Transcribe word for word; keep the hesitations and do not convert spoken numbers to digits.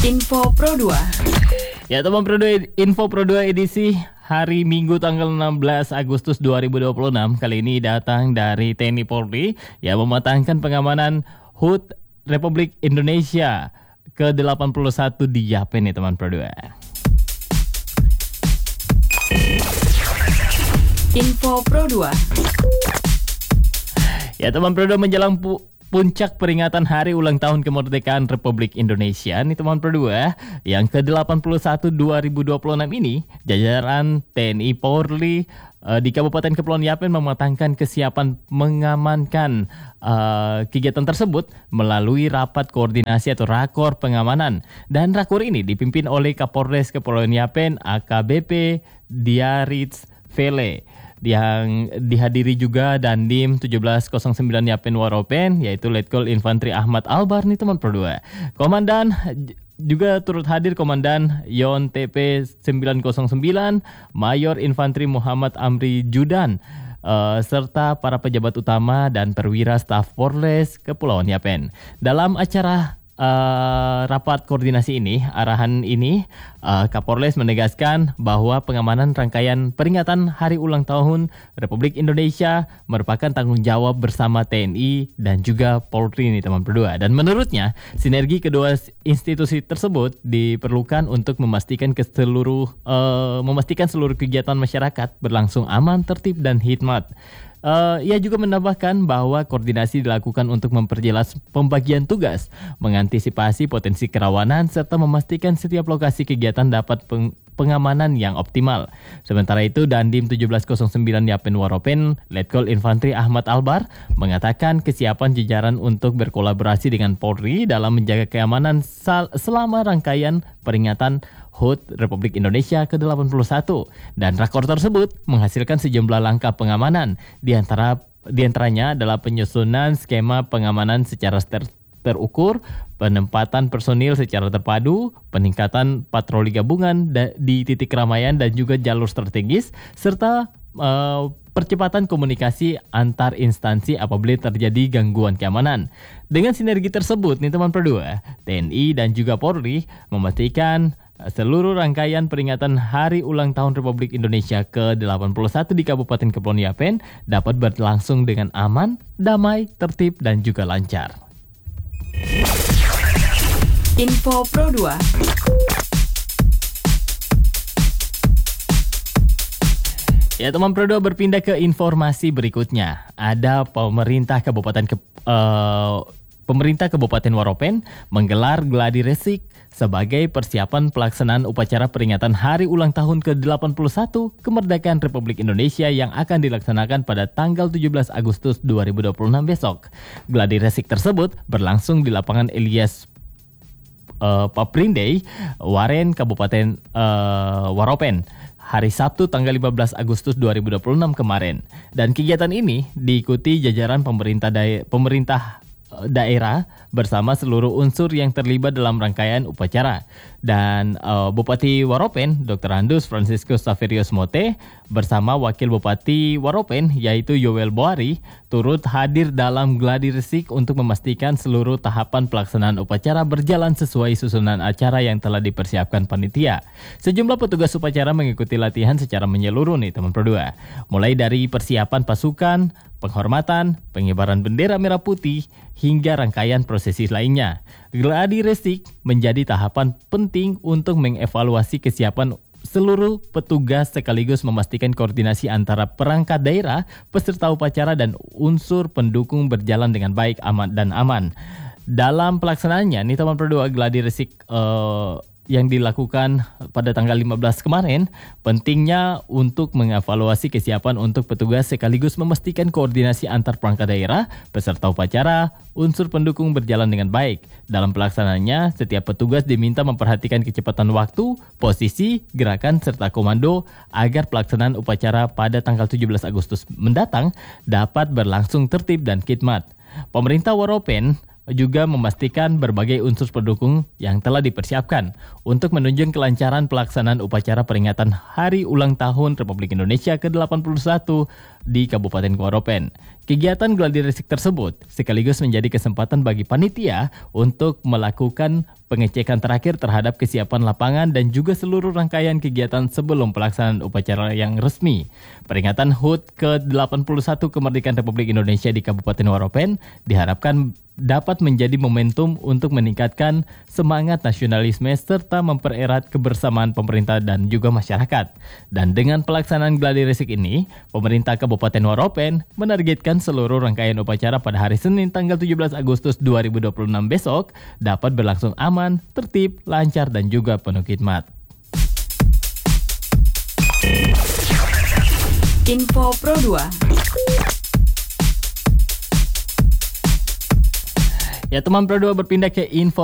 Info Pro dua. Ya teman Pro dua, Info Pro dua edisi hari Minggu tanggal enam belas Agustus dua ribu dua puluh enam kali ini datang dari T N I Polri yang mematangkan pengamanan H U T Republik Indonesia ke delapan puluh satu di Yapen nih teman Pro dua. Info Pro dua. Ya teman Pro dua, menjelang pu- puncak peringatan hari ulang tahun kemerdekaan Republik Indonesia nih teman Pro dua yang ke delapan puluh satu dua ribu dua puluh enam ini, jajaran T N I Polri uh, di Kabupaten Kepulauan Yapen mematangkan kesiapan mengamankan uh, kegiatan tersebut melalui rapat koordinasi atau rakor pengamanan, dan rakor ini dipimpin oleh Kapolres Kepulauan Yapen A K B P Diarits Vele, yang dihadiri juga Dandim tujuh belas nol sembilan Yapen Waropen, yaitu Letkol Infantri Ahmad Albar nih teman Pro dua. Komandan juga turut hadir Komandan Yon T P sembilan nol sembilan, Mayor Infantri Muhammad Amri Judan, uh, serta para pejabat utama dan perwira staf Polres Kepulauan Yapen. Dalam acara Uh, rapat koordinasi ini, arahan ini, uh, Kapolres menegaskan bahwa pengamanan rangkaian peringatan Hari Ulang Tahun Republik Indonesia merupakan tanggung jawab bersama T N I dan juga Polri nih teman berdua. Dan menurutnya, sinergi kedua institusi tersebut diperlukan untuk memastikan keseluruh uh, memastikan seluruh kegiatan masyarakat berlangsung aman, tertib dan hikmat. Uh, ia juga menambahkan bahwa koordinasi dilakukan untuk memperjelas pembagian tugas, mengantisipasi potensi kerawanan, serta memastikan setiap lokasi kegiatan dapat peng- pengamanan yang optimal. Sementara itu, Dandim tujuh belas nol sembilan Yapen Waropen, Letkol Infantri Ahmad Albar, mengatakan kesiapan jajaran untuk berkolaborasi dengan Polri dalam menjaga keamanan sal- selama rangkaian peringatan H U T Republik Indonesia ke delapan puluh satu, dan rakor tersebut menghasilkan sejumlah langkah pengamanan. Di antara di antaranya adalah penyusunan skema pengamanan secara ter, terukur, penempatan personil secara terpadu, peningkatan patroli gabungan da, di titik keramaian dan juga jalur strategis, serta uh, percepatan komunikasi antar instansi apabila terjadi gangguan keamanan. Dengan sinergi tersebut nih teman Pro dua, T N I dan juga Polri memastikan seluruh rangkaian peringatan Hari Ulang Tahun Republik Indonesia ke delapan puluh satu di Kabupaten Kepulauan Yapen dapat berlangsung dengan aman, damai, tertib dan juga lancar. Info Pro dua. Ya teman Pro dua, berpindah ke informasi berikutnya. Ada pemerintah Kabupaten Ke, uh, Pemerintah Kabupaten Waropen menggelar gladi resik sebagai persiapan pelaksanaan upacara peringatan Hari Ulang Tahun ke delapan puluh satu kemerdekaan Republik Indonesia yang akan dilaksanakan pada tanggal tujuh belas Agustus dua ribu dua puluh enam besok. Gladi resik tersebut berlangsung di lapangan Elias uh, Paprindey, Waren, Kabupaten uh, Waropen, hari Sabtu tanggal lima belas Agustus dua ribu dua puluh enam kemarin. Dan kegiatan ini diikuti jajaran pemerintah daerah pemerintah daerah bersama seluruh unsur yang terlibat dalam rangkaian upacara. Dan uh, Bupati Waropen, Doktor Andus Franciscus Saverius Mote, bersama Wakil Bupati Waropen yaitu Yoel Boari, turut hadir dalam gladi resik untuk memastikan seluruh tahapan pelaksanaan upacara berjalan sesuai susunan acara yang telah dipersiapkan panitia. Sejumlah petugas upacara mengikuti latihan secara menyeluruh nih teman Pro dua, mulai dari persiapan pasukan, penghormatan, pengibaran bendera merah putih, hingga rangkaian prosesi lainnya. Gladi resik menjadi tahapan penting untuk mengevaluasi kesiapan seluruh petugas sekaligus memastikan koordinasi antara perangkat daerah, peserta upacara dan unsur pendukung berjalan dengan baik, aman dan aman. Dalam pelaksanaannya, nih teman Pro dua, gladi resik uh, yang dilakukan pada tanggal lima belas kemarin, pentingnya untuk mengevaluasi kesiapan untuk petugas sekaligus memastikan koordinasi antar perangkat daerah, peserta upacara, unsur pendukung berjalan dengan baik. Dalam pelaksanaannya, setiap petugas diminta memperhatikan kecepatan waktu, posisi, gerakan, serta komando agar pelaksanaan upacara pada tanggal tujuh belas Agustus mendatang dapat berlangsung tertib dan khidmat. Pemerintah Waropen juga memastikan berbagai unsur pendukung yang telah dipersiapkan untuk menunjang kelancaran pelaksanaan upacara peringatan Hari Ulang Tahun Republik Indonesia ke delapan puluh satu di Kabupaten Waropen. Kegiatan gladi resik tersebut sekaligus menjadi kesempatan bagi panitia untuk melakukan pengecekan terakhir terhadap kesiapan lapangan dan juga seluruh rangkaian kegiatan sebelum pelaksanaan upacara yang resmi. Peringatan H U T ke delapan puluh satu Kemerdekaan Republik Indonesia di Kabupaten Waropen diharapkan dapat menjadi momentum untuk meningkatkan semangat nasionalisme serta mempererat kebersamaan pemerintah dan juga masyarakat. Dan dengan pelaksanaan gladi resik ini, pemerintah Kabupaten Waropen menargetkan seluruh rangkaian upacara pada hari Senin tanggal tujuh belas Agustus dua ribu dua puluh enam besok dapat berlangsung aman, tertib, lancar dan juga penuh khidmat. Info Pro dua. Ya teman Pro dua, berpindah ke info